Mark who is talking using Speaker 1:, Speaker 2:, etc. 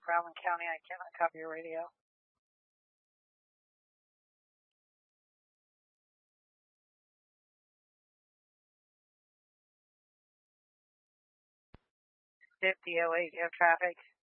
Speaker 1: Brownland County. I cannot copy your radio. $5008, you have traffic.